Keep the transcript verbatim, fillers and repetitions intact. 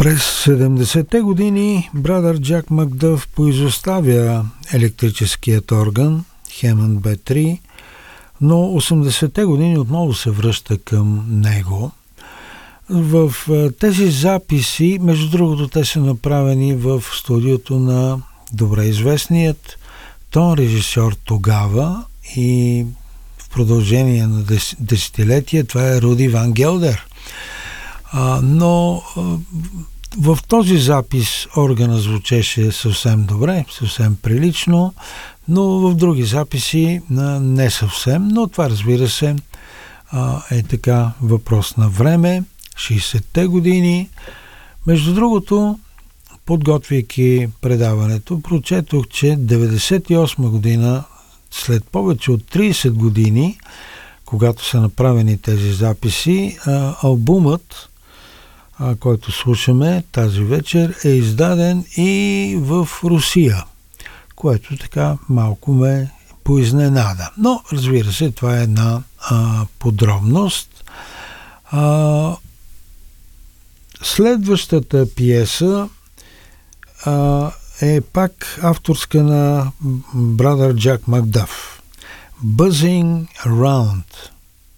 През седемдесетте години брадър Джак Макдъф поизоставя електрическият орган Хемънд би три, но осемдесетте години отново се връща към него. В тези записи, между другото, те са направени в студиото на добре известният тон режисьор тогава и в продължение на десетилетия, това е Руди Ван Гелдер. А, но а, в този запис органа звучеше съвсем добре, съвсем прилично, но в други записи а, не съвсем, но това, разбира се, а, е така въпрос на време, шейсетте години. Между другото, подготвяйки предаването, прочетох, че деветдесет и осма година, след повече от трийсет години, когато са направени тези записи, а, албумът, а, който слушаме тази вечер, е издаден и в Русия, което така малко ме поизненада. Но, разбира се, това е една а, подробност. А, следващата пиеса а, е пак авторска на брадър Джак Макдъф. Buzzing Around.